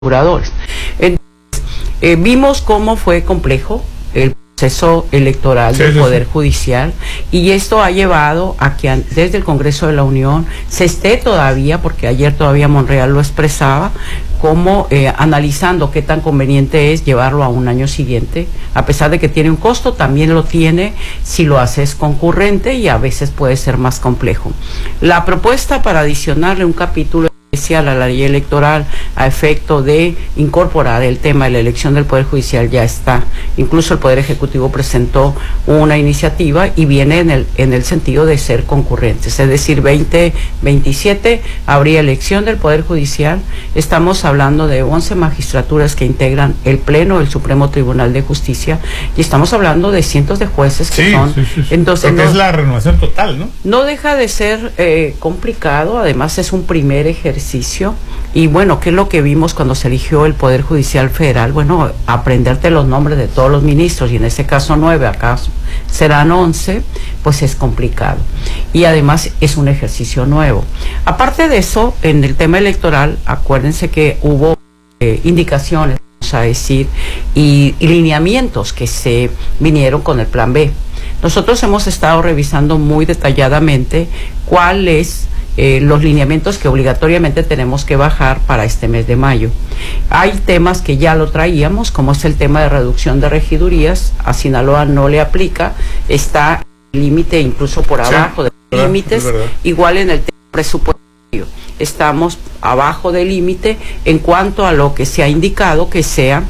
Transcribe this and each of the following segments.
procuradores. Entonces, vimos cómo fue complejo el proceso electoral del Poder Judicial, y esto ha llevado a que desde el Congreso de la Unión se esté todavía, porque ayer todavía Monreal lo expresaba, como analizando qué tan conveniente es llevarlo a un año siguiente, a pesar de que tiene un costo, también lo tiene si lo haces concurrente, y a veces puede ser más complejo. La propuesta para adicionarle un capítulo especial a la ley electoral a efecto de incorporar el tema de la elección del Poder Judicial ya está. Incluso el Poder Ejecutivo presentó una iniciativa y viene en el sentido de ser concurrentes, es decir, 2027 habría elección del Poder Judicial. Estamos hablando de 11 magistraturas que integran el Pleno del Supremo Tribunal de Justicia, y estamos hablando de cientos de jueces que son. Entonces, porque es la renovación total, ¿no? No deja de ser complicado, además es un primer ejercicio. Y bueno, ¿qué es lo que vimos cuando se eligió el Poder Judicial Federal? Bueno, aprenderte los nombres de todos los ministros, y en este caso 9, acá serán 11, pues es complicado. Y además es un ejercicio nuevo. Aparte de eso, en el tema electoral, acuérdense que hubo indicaciones, vamos a decir, y lineamientos que se vinieron con el Plan B. Nosotros hemos estado revisando muy detalladamente cuáles los lineamientos que obligatoriamente tenemos que bajar para este mes de mayo. Hay temas que ya lo traíamos, como es el tema de reducción de regidurías. A Sinaloa no le aplica, está el límite incluso por abajo de los límites, igual en el tema presupuestario. Estamos abajo del límite en cuanto a lo que se ha indicado que sea.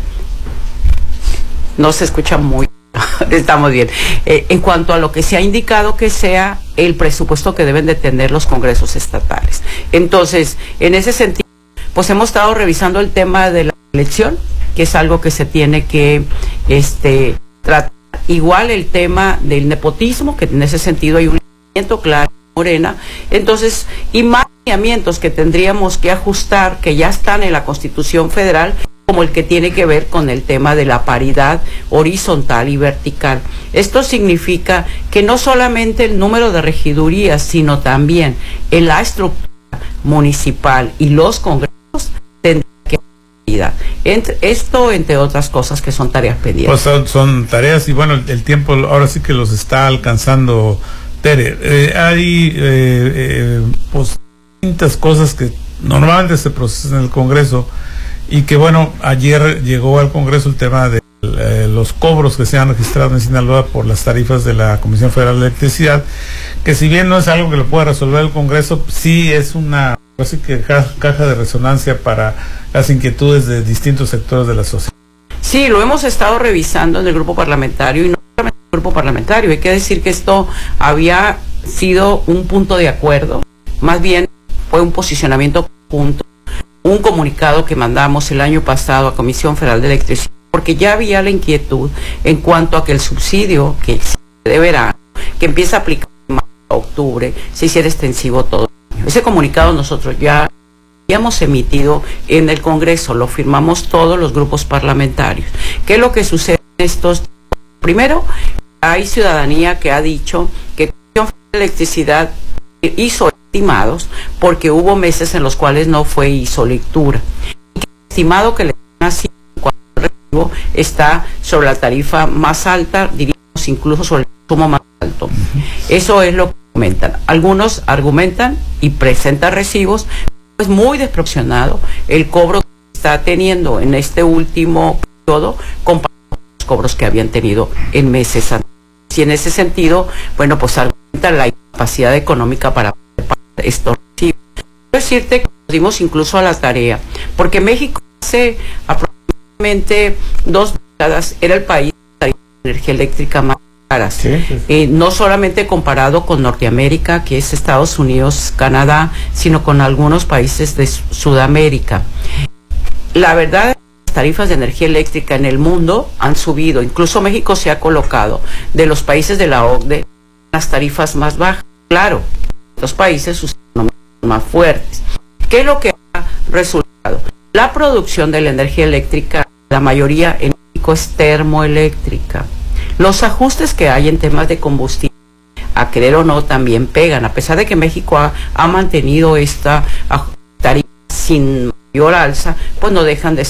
No se escucha muy. Estamos bien. En cuanto a lo que se ha indicado que sea el presupuesto que deben de tener los congresos estatales. Entonces, en ese sentido, pues hemos estado revisando el tema de la elección, que es algo que se tiene que tratar. Igual el tema del nepotismo, que en ese sentido hay un lineamiento claro, Morena. Entonces, y más lineamientos que tendríamos que ajustar, que ya están en la Constitución Federal, como el que tiene que ver con el tema de la paridad horizontal y vertical. Esto significa que no solamente el número de regidurías, sino también en la estructura municipal y los congresos tendrán que paridad. Esto, entre otras cosas, que son tareas pendientes. Pues son tareas, y bueno, el tiempo ahora sí que los está alcanzando, Tere. Hay pues distintas cosas que normalmente se procesan en el Congreso, y que bueno, ayer llegó al Congreso el tema de los cobros que se han registrado en Sinaloa por las tarifas de la Comisión Federal de Electricidad, que si bien no es algo que lo pueda resolver el Congreso, sí es una así que caja de resonancia para las inquietudes de distintos sectores de la sociedad. Sí, lo hemos estado revisando en el grupo parlamentario, y no solamente en el grupo parlamentario. Hay que decir que esto había sido un punto de acuerdo, más bien fue un posicionamiento conjunto, un comunicado que mandamos el año pasado a Comisión Federal de Electricidad, porque ya había la inquietud en cuanto a que el subsidio que existe de verano, que empieza a aplicar en octubre, se hiciera extensivo todo el año. Ese comunicado nosotros ya habíamos emitido en el Congreso, lo firmamos todos los grupos parlamentarios. ¿Qué es lo que sucede en estos? Primero, hay ciudadanía que ha dicho que Comisión Federal de Electricidad hizo estimados porque hubo meses en los cuales no hizo lectura, y que el estimado que le dan así cuando el recibo está sobre la tarifa más alta, diríamos incluso sobre el consumo más alto. Eso es lo que comentan. Algunos argumentan y presentan recibos, es muy desproporcionado el cobro que está teniendo en este último periodo comparado con los cobros que habían tenido en meses anteriores. Y en ese sentido, bueno, pues argumentan la incapacidad económica para esto. Quiero decirte que nos dimos incluso a la tarea, porque México hace aproximadamente 2 décadas era el país de energía eléctrica más cara, no solamente comparado con Norteamérica, que es Estados Unidos, Canadá, sino con algunos países de Sudamérica. La verdad, las tarifas de energía eléctrica en el mundo han subido, incluso México se ha colocado de los países de la OCDE las tarifas más bajas. Claro, los países sus economías son más fuertes. ¿Qué es lo que ha resultado? La producción de la energía eléctrica, la mayoría en México es termoeléctrica. Los ajustes que hay en temas de combustible, a querer o no, también pegan, a pesar de que México ha mantenido esta tarifa sin mayor alza, pues no dejan de